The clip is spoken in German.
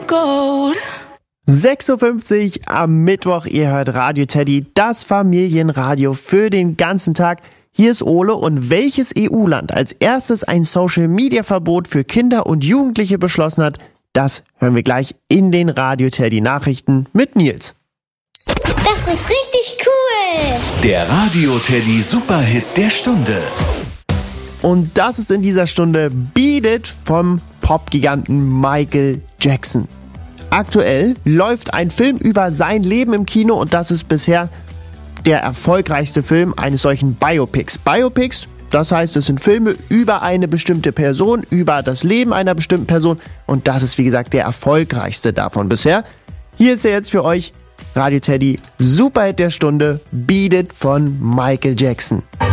gold. 6.50 Uhr am Mittwoch, ihr hört Radio Teddy, das Familienradio für den ganzen Tag. Hier ist Ole und welches EU-Land als erstes ein Social-Media-Verbot für Kinder und Jugendliche beschlossen hat, das hören wir gleich in den Radio Teddy Nachrichten mit Nils. Das ist richtig cool! Der Radio Teddy Superhit der Stunde. Und das ist in dieser Stunde Beat It vom Popgiganten Michael Jackson. Aktuell läuft ein Film über sein Leben im Kino und das ist bisher der erfolgreichste Film eines solchen Biopics. Biopics, das heißt, es sind Filme über eine bestimmte Person, über das Leben einer bestimmten Person und das ist wie gesagt der erfolgreichste davon bisher. Hier ist er jetzt für euch, Radio Teddy, Superhit der Stunde, Beat It von Michael Jackson.